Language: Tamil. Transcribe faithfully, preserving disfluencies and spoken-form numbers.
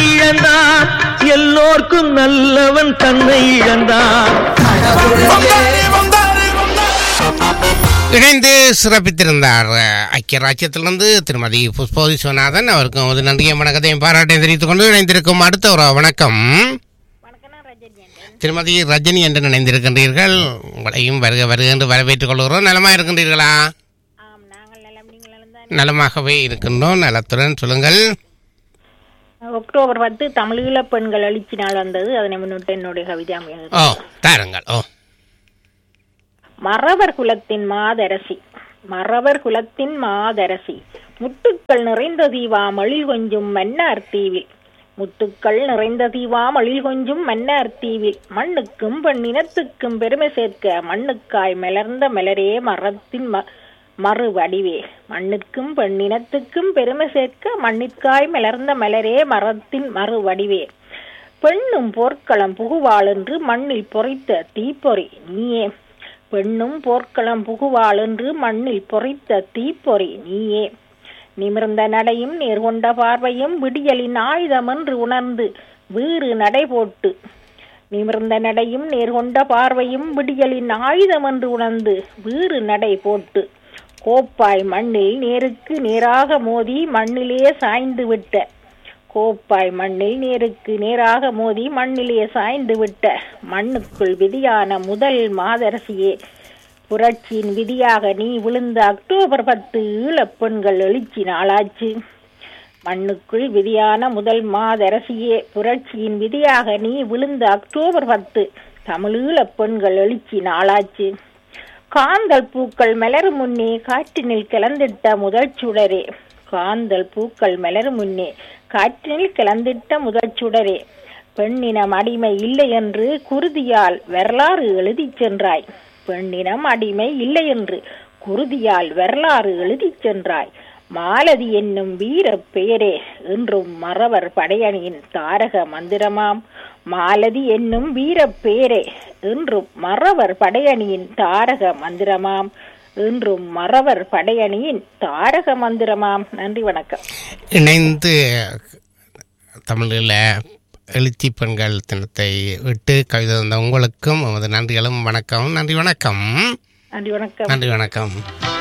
இழந்தான், எல்லோர்க்கும் நல்லவன் தன்னை இழந்தான். இணைந்து சிறப்பித்திருந்தார் ஐக்கிய ராஜ்யத்திலிருந்து திருமதி புஷ்பா விஸ்வநாதன். அவருக்கும் ஒரு நன்றியை வணக்கத்தையும் பாராட்டையும் தெரிவித்துக் கொண்டு இணைந்திருக்கும் அடுத்த ஒரு வணக்கம் திருமதி ரஜினி என்று நினைந்திருக்கின்றீர்கள். உங்களையும் வருக வருக என்று வரவேற்றுக் கொள்கிறோம். நலமா இருக்கின்றீர்களா? நலமாகவே இருக்கின்றோம். நலத்துடன் சொல்லுங்கள். அக்டோபர் பத்து தமிழீழ பெண்கள் எழுச்சி நாள் வந்தது. அதனை முன்னிட்டு என்னுடைய கவிதை ஓ தாருங்கள். ஓ மறவர் குலத்தின் மாதரசி, மறவர் குலத்தின் மாதரசி, முத்துக்கள் நிறைந்த தீவாம் அழில் கொஞ்சும் மன்னார் தீவில், முத்துக்கள் நிறைந்த தீவாம் அழில் கொஞ்சும் மன்னார் தீவில், மண்ணுக்கும் பெண்ணினத்துக்கும் பெருமை சேர்க்க மண்ணுக்காய் மலர்ந்த மலரே மரத்தின் மறு வடிவே, மண்ணுக்கும் பெண்ணினத்துக்கும் பெருமை சேர்க்க மண்ணிற்காய் மலர்ந்த மலரே மரத்தின் மறு வடிவே, பெண்ணும் போர்க்களம் புகுவாள் என்று மண்ணில் பொறித்த தீப்பொறி நீயே, பெண்ணும் போர்க்களம் புகுவாள் என்று மண்ணில் பொறித்த தீப்பொறி நீயே, நிமிர்ந்த நடையும் நேர்கொண்ட பார்வையும் விடியலின் ஆயுதம் என்று உணர்ந்து வீறு நடை போட்டு, நிமிர்ந்த நடையும் நேர்கொண்ட பார்வையும் விடியலின் ஆயுதம் என்று உணர்ந்து வீறு நடை போட்டு, கோப்பாய் மண்ணில் நேருக்கு நேராக மோதி மண்ணிலே சாய்ந்து விட்ட, கோப்பாய் மண்ணில் நேருக்கு நேராக மோதி மண்ணிலே சாய்ந்து விட்ட, மண்ணுக்குள் விதியான முதல் மாதரசியே, புரட்சியின் விதியாக நீ விழுந்த அக்டோபர் பத்து ஈழப் பெண்கள் எழுச்சி நாளாச்சு, மண்ணுக்குள் விதியான முதல் மாதரசியே, புரட்சியின் விதியாக நீ விழுந்த அக்டோபர் பத்து தமிழீழப் பெண்கள் எழுச்சி நாளாச்சு, காந்தல் பூக்கள் மலரும் முன்னே காற்றினில் கிளந்திட்ட முதல் சுடரே, காந்தல் பூக்கள் மலரும் முன்னே காற்றினில் கிளந்திட்ட முதல் சுடரே, பெண்ணினம் அடிமை இல்லை என்று குருதியால் வரலாறு எழுதி சென்றாய், பெண்ணினம் அடிமை இல்லை என்று குருதியால் வரலாறு எழுதி சென்றாய், மாலதி என்னும் வீர பெயரே என்றும் மறவர் படையணியின் தாரக மந்திரமாம், மாலதி என்னும் வீர பெயரே என்றும் மறவர் படையணியின் தாரக மந்திரமாம், என்றும் மறவர் படையணியின் தாரக மந்திரமாம். நன்றி, வணக்கம். இணைந்து தமிழில் எழுச்சி பெண்கள் தினத்தை விட்டு கவிதை தந்த உங்களுக்கும் நமது நன்றிகளும் வணக்கம். நன்றி வணக்கம். நன்றி வணக்கம். நன்றி வணக்கம்.